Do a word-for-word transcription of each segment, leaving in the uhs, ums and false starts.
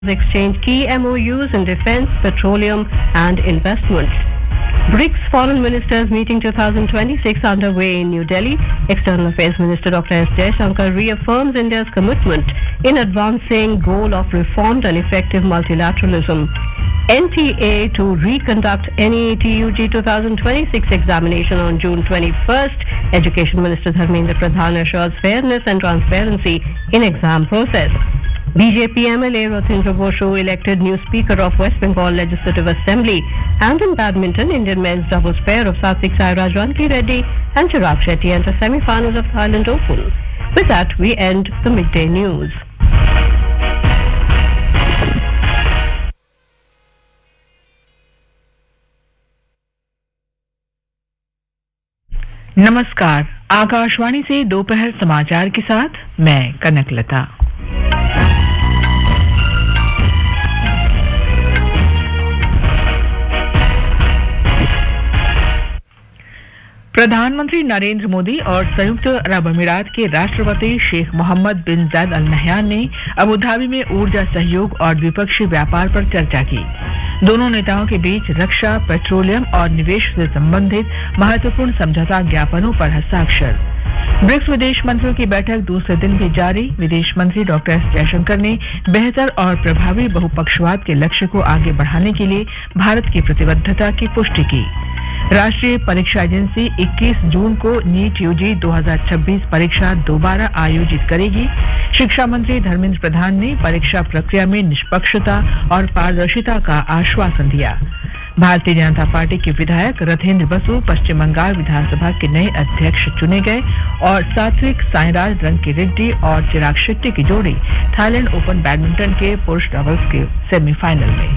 exchange key M O Us in defense, petroleum and investments. BRICS Foreign Ministers Meeting twenty twenty-six underway in New Delhi. External Affairs Minister Doctor S. Jaishankar reaffirms India's commitment in advancing goal of reformed and effective multilateralism. N T A to reconduct N E A T U G twenty twenty-six examination on June twenty-first. Education Minister Dharmendra Pradhan assures fairness and transparency in exam process. B J P M L A Rothendra Bosho elected new Speaker of West Bengal Legislative Assembly. And in badminton, Indian men's doubles pair of Satvik Sairaj Ranki Reddy and Chirag Shetty enter semi-finals of Thailand Open. With that, we end the midday news. नमस्कार, आकाशवाणी से दोपहर समाचार के साथ मैं कनकलता। प्रधानमंत्री नरेंद्र मोदी और संयुक्त अरब अमीरात के राष्ट्रपति शेख मोहम्मद बिन जायद अल नहयान ने अबू धाबी में ऊर्जा सहयोग और द्विपक्षीय व्यापार पर चर्चा की। दोनों नेताओं के बीच रक्षा, पेट्रोलियम और निवेश से संबंधित महत्वपूर्ण समझौता ज्ञापनों पर हस्ताक्षर। ब्रिक्स विदेश मंत्रियों की बैठक दूसरे दिन भी जारी। विदेश मंत्री डॉक्टर एस जयशंकर ने बेहतर और प्रभावी बहुपक्षवाद के लक्ष्य को आगे बढ़ाने के लिए भारत की प्रतिबद्धता की पुष्टि की। राष्ट्रीय परीक्षा एजेंसी इक्कीस जून को नीट यूजी दो हज़ार छब्बीस परीक्षा दोबारा आयोजित करेगी। शिक्षा मंत्री धर्मेंद्र प्रधान ने परीक्षा प्रक्रिया में निष्पक्षता और पारदर्शिता का आश्वासन दिया। भारतीय जनता पार्टी के विधायक रथेंद्र बसु पश्चिम बंगाल विधानसभा के नए अध्यक्ष चुने गए और सात्विक साईराज रंकी रेड्डी और चिराग शेट्टी की जोड़ी थाईलैंड ओपन बैडमिंटन के पुरुष डबल्स के सेमीफाइनल में।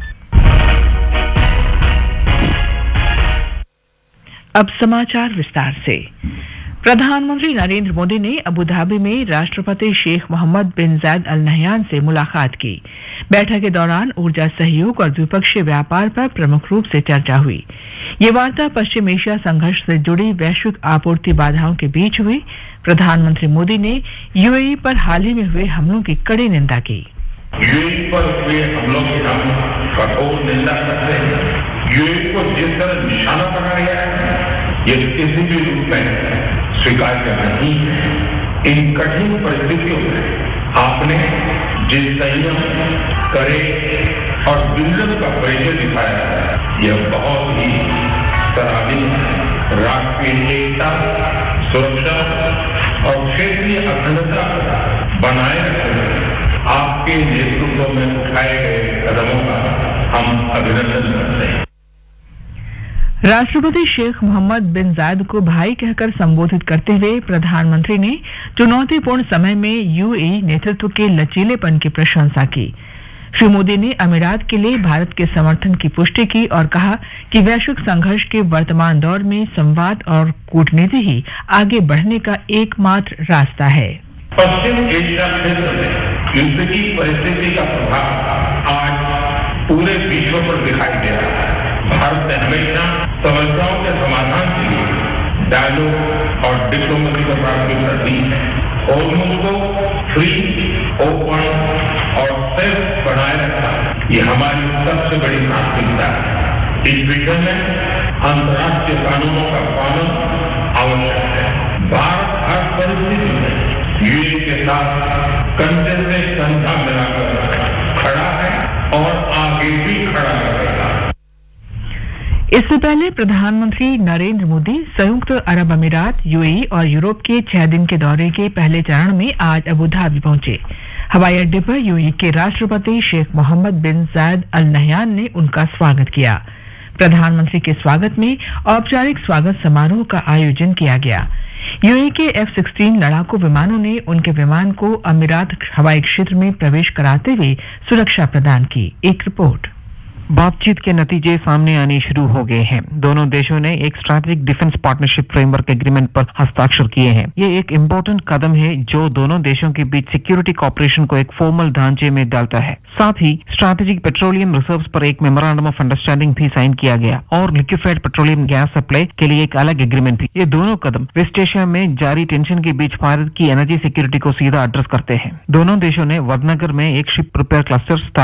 अब समाचार विस्तार से। प्रधानमंत्री नरेंद्र मोदी ने अबू धाबी में राष्ट्रपति शेख मोहम्मद बिन जायद अल नहयान से मुलाकात की। बैठक के दौरान ऊर्जा सहयोग और द्विपक्षीय व्यापार पर प्रमुख रूप से चर्चा हुई। ये वार्ता पश्चिम एशिया संघर्ष से जुड़ी वैश्विक आपूर्ति बाधाओं के बीच हुई। प्रधानमंत्री मोदी ने यूएई पर हाल ही में हुए हमलों की कड़ी निंदा की। यूएई पर हुए हमलों की हम कठोर निंदा करते हैं। यूएई को जिस तरह निशाना बनाया गया है, ये किसी भी रूप में स्वीकार्य नहीं है। इन कठिन परिस्थितियों में आपने जिस संयम, करे और विजन का परिचय दिखाया है, यह बहुत ही सराहनीय है। राष्ट्रीय एकता, सुरक्षा और क्षेत्रीय अखंडता बनाए रखने आपके नेतृत्व में उठाए गए कदमों का हम अभिनंदन करते हैं। राष्ट्रपति शेख मोहम्मद बिन जायद को भाई कहकर संबोधित करते हुए प्रधानमंत्री ने चुनौतीपूर्ण समय में यूएई नेतृत्व के लचीलेपन की प्रशंसा की। श्री मोदी ने अमीरात के लिए भारत के समर्थन की पुष्टि की और कहा कि वैश्विक संघर्ष के वर्तमान दौर में संवाद और कूटनीति ही आगे बढ़ने का एकमात्र रास्ता है। पश्चिम एशिया क्षेत्र में युद्ध की परिस्थिति का प्रभाव आज पूरे विश्व पर दिखाई दे रहा है। भारत ने हमेशा समस्याओं के समाधान के लिए डायलॉग और डिप्लोमेसी को प्राथमिकता दी है। होर्मुज़ को फ्री, ओपन और सेफ बनाए रखना ये हमारी सबसे बड़ी प्राथमिकता है। इस विषय में अंतर्राष्ट्रीय कानूनों का पालन आवश्यक है। भारत हर परिस्थिति में यूएई के साथ कंधे से कंधा मिलाकर खड़ा है और आगे भी खड़ा रहेगा। इससे पहले प्रधानमंत्री नरेंद्र मोदी संयुक्त अरब अमीरात, यूएई और यूरोप के छह दिन के दौरे के पहले चरण में आज अबू धाबी पहुंचे। हवाई अड्डे पर यूएई के राष्ट्रपति शेख मोहम्मद बिन जायद अल नहयान ने उनका स्वागत किया। प्रधानमंत्री के स्वागत में औपचारिक स्वागत समारोह का आयोजन किया गया। यूएई के एफ सोलह लड़ाकू विमानों ने उनके विमान को अमीरात हवाई क्षेत्र में प्रवेश कराते हुए सुरक्षा प्रदान की। एक रिपोर्ट। बातचीत के नतीजे सामने आने शुरू हो गए हैं। दोनों देशों ने एक strategic defence partnership framework agreement पर हस्ताक्षर किए हैं। ये एक इम्पोर्टेंट कदम है जो दोनों देशों के बीच सिक्योरिटी कॉपरेशन को एक फॉर्मल ढांचे में डालता है। साथ ही स्ट्रैटेजिक पेट्रोलियम रिजर्व्स पर एक मेमोरेंडम ऑफ अंडरस्टैंडिंग भी साइन किया गया और लिक्विफाइड पेट्रोलियम गैस सप्लाई के लिए एक अलग एग्रीमेंट भी। ये दोनों कदम वेस्ट एशिया में जारी टेंशन के बीच भारत की एनर्जी सिक्योरिटी को सीधा एड्रेस करते हैं। दोनों देशों ने वडनगर में एक शिप रिपेयर क्लस्टर